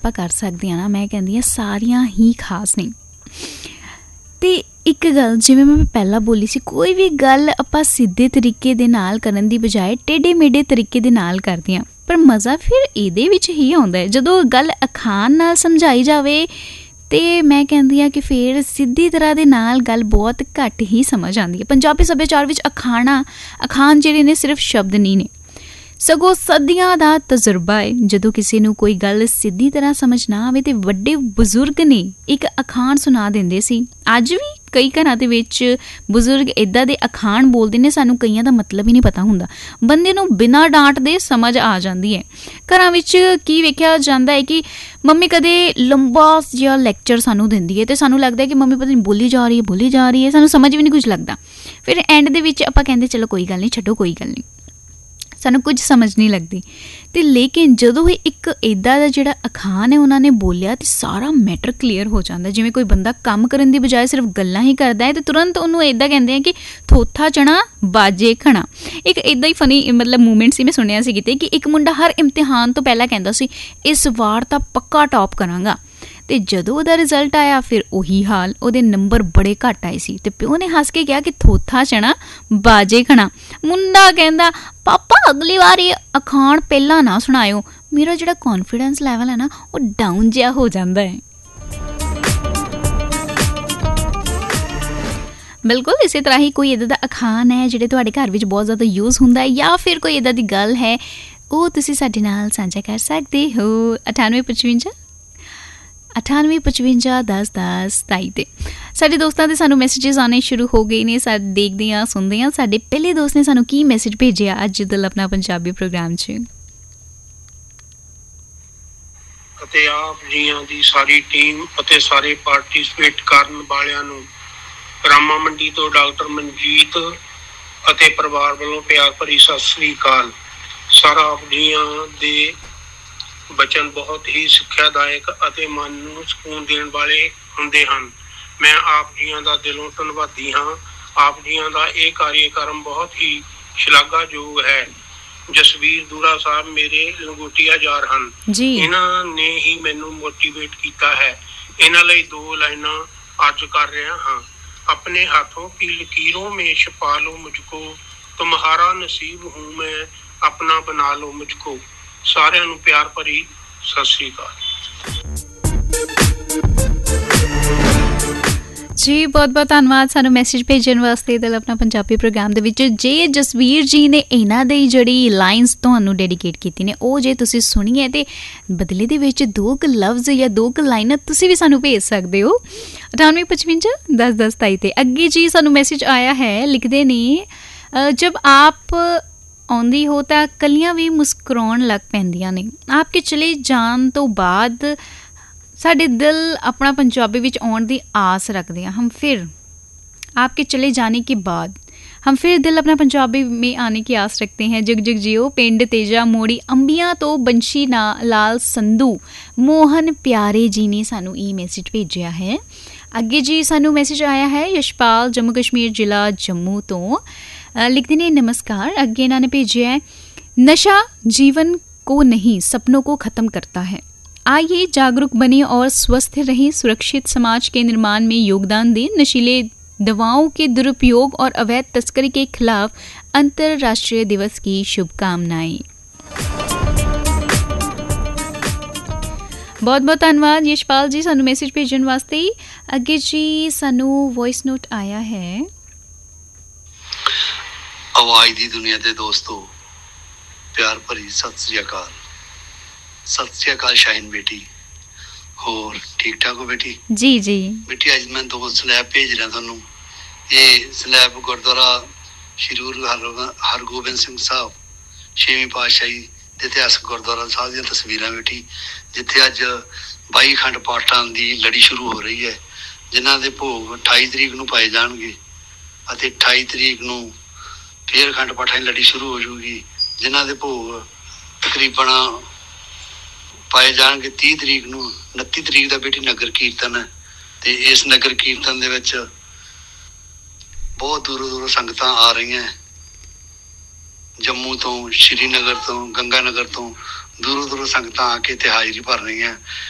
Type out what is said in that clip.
ਆਪਾਂ ਕਰ ਸਕਦੇ ਹਾਂ ਨਾ, ਮੈਂ ਕਹਿੰਦੀ ਹਾਂ ਸਾਰੀਆਂ ਹੀ ਖਾਸ ਨੇ। ਅਤੇ ਇੱਕ ਗੱਲ ਜਿਵੇਂ ਮੈਂ ਪਹਿਲਾਂ ਬੋਲੀ ਸੀ, ਕੋਈ ਵੀ ਗੱਲ ਆਪਾਂ ਸਿੱਧੇ ਤਰੀਕੇ ਦੇ ਨਾਲ ਕਰਨ ਦੀ ਬਜਾਏ ਟੇਢੇ ਮੇਢੇ ਤਰੀਕੇ ਦੇ ਨਾਲ ਕਰਦੇ ਹਾਂ, ਪਰ ਮਜ਼ਾ ਫਿਰ ਇਹਦੇ ਵਿੱਚ ਹੀ ਆਉਂਦਾ ਹੈ ਜਦੋਂ ਗੱਲ ਅਖਾਣ ਨਾਲ ਸਮਝਾਈ ਜਾਵੇ। ਅਤੇ ਮੈਂ ਕਹਿੰਦੀ ਹਾਂ ਕਿ ਫਿਰ ਸਿੱਧੀ ਤਰ੍ਹਾਂ ਦੇ ਨਾਲ ਗੱਲ ਬਹੁਤ ਘੱਟ ਹੀ ਸਮਝ ਆਉਂਦੀ ਹੈ। ਪੰਜਾਬੀ ਸੱਭਿਆਚਾਰ ਵਿੱਚ ਅਖਾਣ ਜਿਹੜੇ ਨੇ ਸਿਰਫ ਸ਼ਬਦ ਨਹੀਂ ਨੇ, ਸਗੋਂ ਸਦੀਆਂ ਦਾ ਤਜਰਬਾ ਹੈ। ਜਦੋਂ ਕਿਸੇ ਨੂੰ ਕੋਈ ਗੱਲ ਸਿੱਧੀ ਤਰ੍ਹਾਂ ਸਮਝ ਨਾ ਆਵੇ ਤਾਂ ਵੱਡੇ ਬਜ਼ੁਰਗ ਨੇ ਇੱਕ ਅਖਾਣ ਸੁਣਾ ਦਿੰਦੇ ਸੀ। ਅੱਜ ਵੀ ਕਈ ਘਰਾਂ ਦੇ ਵਿੱਚ ਬਜ਼ੁਰਗ ਇੱਦਾਂ ਦੇ ਅਖਾਣ ਬੋਲਦੇ ਨੇ, ਸਾਨੂੰ ਕਈਆਂ ਦਾ ਮਤਲਬ ਹੀ ਨਹੀਂ ਪਤਾ ਹੁੰਦਾ, ਬੰਦੇ ਨੂੰ ਬਿਨਾਂ ਡਾਂਟ ਦੇ ਸਮਝ ਆ ਜਾਂਦੀ ਹੈ। ਘਰਾਂ ਵਿੱਚ ਕੀ ਵੇਖਿਆ ਜਾਂਦਾ ਹੈ ਕਿ ਮੰਮੀ ਕਦੇ ਲੰਬਾ ਜਿਹਾ ਲੈਕਚਰ ਸਾਨੂੰ ਦਿੰਦੀ ਹੈ ਅਤੇ ਸਾਨੂੰ ਲੱਗਦਾ ਕਿ ਮੰਮੀ ਪਤਾ ਨਹੀਂ ਬੋਲੀ ਜਾ ਰਹੀ ਹੈ, ਸਾਨੂੰ ਸਮਝ ਵੀ ਨਹੀਂ ਕੁਝ ਲੱਗਦਾ। ਫਿਰ ਐਂਡ ਦੇ ਵਿੱਚ ਆਪਾਂ ਕਹਿੰਦੇ ਚਲੋ ਕੋਈ ਗੱਲ ਨਹੀਂ, ਛੱਡੋ ਕੋਈ ਗੱਲ ਨਹੀਂ, ਸਾਨੂੰ ਕੁਝ ਸਮਝ ਨਹੀਂ ਲੱਗਦੀ। ਅਤੇ ਲੇਕਿਨ ਜਦੋਂ ਇਹ ਇੱਕ ਇੱਦਾਂ ਦਾ ਜਿਹੜਾ ਅਖਾਣ ਹੈ ਉਹਨਾਂ ਨੇ ਬੋਲਿਆ ਤਾਂ ਸਾਰਾ ਮੈਟਰ ਕਲੀਅਰ ਹੋ ਜਾਂਦਾ। ਜਿਵੇਂ ਕੋਈ ਬੰਦਾ ਕੰਮ ਕਰਨ ਦੀ ਬਜਾਏ ਸਿਰਫ ਗੱਲਾਂ ਹੀ ਕਰਦਾ ਹੈ ਅਤੇ ਤੁਰੰਤ ਉਹਨੂੰ ਇੱਦਾਂ ਕਹਿੰਦੇ ਆ ਕਿ ਥੋਥਾ ਚਣਾ ਬਾਜੇ ਖਣਾ। ਇੱਕ ਇੱਦਾਂ ਹੀ ਫਨੀ ਮੂਵਮੈਂਟ ਸੀ, ਮੈਂ ਸੁਣਿਆ ਸੀ ਕਿਤੇ ਕਿ ਇੱਕ ਮੁੰਡਾ ਹਰ ਇਮਤਿਹਾਨ ਤੋਂ ਪਹਿਲਾਂ ਕਹਿੰਦਾ ਸੀ ਇਸ ਵਾਰ ਤਾਂ ਪੱਕਾ ਟੌਪ ਕਰਾਂਗਾ, ਅਤੇ ਜਦੋਂ ਉਹਦਾ ਰਿਜ਼ਲਟ ਆਇਆ ਫਿਰ ਉਹੀ ਹਾਲ, ਉਹਦੇ ਨੰਬਰ ਬੜੇ ਘੱਟ ਆਏ ਸੀ। ਅਤੇ ਪਿਓ ਨੇ ਹੱਸ ਕੇ ਕਿਹਾ ਕਿ ਥੋਥਾ ਚਣਾ ਬਾਜੇ ਖਣਾ। ਮੁੰਡਾ ਕਹਿੰਦਾ ਪਾਪਾ ਅਗਲੀ ਵਾਰ ਇਹ ਅਖਾਣ ਪਹਿਲਾਂ ਨਾ ਸੁਣਾਇਓ, ਮੇਰਾ ਜਿਹੜਾ ਕੌਨਫੀਡੈਂਸ ਲੈਵਲ ਹੈ ਨਾ ਉਹ ਡਾਊਨ ਜਿਹਾ ਹੋ ਜਾਂਦਾ ਹੈ। ਬਿਲਕੁਲ ਇਸੇ ਤਰ੍ਹਾਂ ਹੀ ਕੋਈ ਇੱਦਾਂ ਦਾ ਅਖਾਣ ਹੈ ਜਿਹੜੇ ਤੁਹਾਡੇ ਘਰ ਵਿੱਚ ਬਹੁਤ ਜ਼ਿਆਦਾ ਯੂਜ਼ ਹੁੰਦਾ ਹੈ, ਜਾਂ ਫਿਰ ਕੋਈ ਇੱਦਾਂ ਦੀ ਗੱਲ ਹੈ ਉਹ ਤੁਸੀਂ ਸਾਡੇ ਨਾਲ ਸਾਂਝਾ ਕਰ ਸਕਦੇ ਹੋ 9855 10 10 27 'ਤੇ। ਸਾਡੇ ਦੋਸਤਾਂ ਦੇ ਸਾਨੂੰ ਮੈਸੇਜਿਸ ਆਉਣੇ ਸ਼ੁਰੂ ਹੋ ਗਏ ਨੇ, ਦੇਖਦੇ ਹਾਂ ਸੁਣਦੇ ਹਾਂ ਸਾਡੇ ਪਹਿਲੇ ਦੋਸਤ ਨੇ ਸਾਨੂੰ ਕੀ ਮੈਸੇਜ ਭੇਜਿਆ ਅੱਜ ਦਿਲ ਆਪਣਾ ਪੰਜਾਬੀ ਪ੍ਰੋਗਰਾਮ 'ਚ। ਅਤੇ ਆਪ ਜੀਆਂ ਦੀ ਸਾਰੀ ਟੀਮ ਅਤੇ ਸਾਰੇ ਪਾਰਟਿਸਿਪੇਟ ਕਰਨ ਵਾਲਿਆਂ ਨੂੰ ਰਾਮਾ ਮੰਡੀ ਤੋਂ ਡਾਕਟਰ ਮਨਜੀਤ ਅਤੇ ਪਰਿਵਾਰ ਵੱਲੋਂ ਪਿਆਰ ਭਰੀ ਸਤਿ ਸ੍ਰੀ ਅਕਾਲ। ਸਰ ਆਪ ਜੀਆਂ ਦੇ ਬਚਨ ਬਹੁਤ ਹੀ ਸਿੱਖਿਆਦਾਇਕ ਅਤੇ ਮਨ ਨੂੰ ਸਕੂਨ ਦੇਣ ਵਾਲੇ ਹੁੰਦੇ ਹਨ। ਮੈਂ ਆਪ ਜੀਆਂ ਦਾ ਦਿਲੋਂ ਧੰਨਵਾਦੀ ਹਾਂ। ਆਪ ਜੀਆਂ ਦਾ ਇਹ ਕਾਰਿਆਕਰਮ ਬਹੁਤ ਹੀ ਸ਼ਲਾਘਾਯੋਗ ਹੈ। ਜਸਵੀਰ ਦੂਰਾ ਸਾਹਿਬ ਮੇਰੇ ਲੰਗੋਟੀਆ ਯਾਰ ਹਨ, ਇਹਨਾਂ ਨੇ ਹੀ ਮੈਨੂੰ ਮੋਟੀਵੇਟ ਕੀਤਾ ਹੈ। ਇਹਨਾਂ ਲਈ 2 ਲਾਈਨਾਂ ਅੱਜ ਕਰ ਰਿਹਾ ਹਾਂ। ਆਪਣੇ ਹਾਥੋਂ ਕੀ ਲਕੀਰੋਂ ਮੇਂ ਛਪਾ ਲੋ ਮੁਝਕੋ, ਤੁਮਹਾਰਾ ਨਸੀਬ ਹੂੰ ਮੈਂ ਆਪਣਾ ਬਣਾ ਲੋ ਮੁਝਕੋ। ਸਾਰਿਆਂ ਨੂੰ ਪਿਆਰ ਭਰੀ ਸਤਿ ਸ੍ਰੀ ਅਕਾਲ ਜੀ। ਬਹੁਤ ਬਹੁਤ ਧੰਨਵਾਦ ਸਾਨੂੰ ਮੈਸੇਜ ਭੇਜਣ ਵਾਸਤੇ ਦਿਲ ਆਪਣਾ ਪੰਜਾਬੀ ਪ੍ਰੋਗਰਾਮ ਦੇ ਵਿੱਚ। ਜੇ ਜਸਵੀਰ ਜੀ ਨੇ ਇਹਨਾਂ ਦੀ ਜਿਹੜੀ ਲਾਈਨਸ ਤੁਹਾਨੂੰ ਡੈਡੀਕੇਟ ਕੀਤੀ ਨੇ ਉਹ ਜੇ ਤੁਸੀਂ ਸੁਣੀਏ ਅਤੇ ਬਦਲੇ ਦੇ ਵਿੱਚ 2 ਲਫ਼ਜ਼ ਜਾਂ 2 ਲਾਈਨਾਂ ਤੁਸੀਂ ਵੀ ਸਾਨੂੰ ਭੇਜ ਸਕਦੇ ਹੋ 9855 10 10 27 'ਤੇ। ਅੱਗੇ ਜੀ ਸਾਨੂੰ ਮੈਸੇਜ ਆਇਆ ਹੈ, ਲਿਖਦੇ ਨੇ ਜਬ ਆਪ ਆਉਂਦੀ ਹੋ ਤਾਂ ਕਲੀਆਂ ਵੀ ਮੁਸਕਰਾਉਣ ਲੱਗ ਪੈਂਦੀਆਂ ਨੇ। ਆਪਕੇ ਚਲੇ ਜਾਣ ਤੋਂ ਬਾਅਦ ਸਾਡੇ ਦਿਲ ਆਪਣਾ ਪੰਜਾਬੀ ਵਿੱਚ ਆਉਣ ਦੀ ਆਸ ਰੱਖਦੇ हैं। हम फिर आपके चले जाने के बाद हम फिर दिल अपना पंजाबी में आने की आस रखते हैं। जुग जुग जियो पिंड तेजा मोड़ी अंबिया तो बंशी लाल संधू मोहन प्यारे जी ने सानू ई मैसेज भेजा है। अगे जी सानू मैसेज आया है यशपाल जम्मू कश्मीर जिला जम्मू तो, लिखते ने नमस्कार। अगे इन्होंने भेजा है नशा जीवन को नहीं सपनों को ख़त्म करता है। आइए जागरूक बने और स्वस्थ रहें, सुरक्षित समाज के निर्माण में योगदान दें। नशीले दवाओं के दुरुपयोग और अवैध तस्करी के खिलाफ अंतर्राष्ट्रीय दिवस की शुभकामनाएं। बहुत बहुत धन्यवाद यशपाल जी सानू मैसेज भेजने वास्ते। अगे जी सानू वॉइस नोट आया है। आवाज दी दुनिया दे दोस्तों प्यार भरी सत श्री अकाल। सत श्री अकाल शाहीन बेटी, होर ठीक ठाक हो बेटी? जी जी बेटी, अज मैं 2 स्लैब भेज रहा थानू। ये स्लैब गुरुद्वारा श्री गुरु हरगोबिंद सिंह साहब 6वीं पातशाही दे इतिहासक गुरुद्वारा साहब दी तस्वीरां बेटी, जिथे अज 22 अखंड पाठां दी लड़ी शुरू हो रही है, जिन्हां दे भोग 28 तरीक नूं पाए जाणगे अते 28 तरीक नूं फिर अखंड पाठां दी लड़ी शुरू हो जूगी, जिन्हां दे भोग तकरीबन पाए जाएंगे 30 तरीक नूं। 29 तरीक का बेटी नगर कीर्तन है, तो इस नगर कीर्तन दे विच बहुत दूरों दूरों संगतां आ रही हैं। जम्मू तो, श्रीनगर तो, गंगानगर तो दूरों दूरों संगतां आके इत्थे हाज़री भर रही हैं।